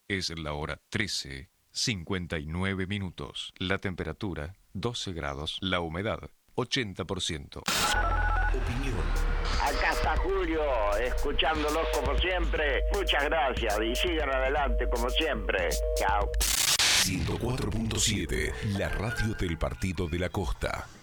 Es la hora 13:59. La temperatura 12 grados. La humedad 80%. Opinión. Acá está Julio, escuchándolos como siempre. Muchas gracias y sigan adelante como siempre. Chao. 104.7, la radio del Partido de la Costa.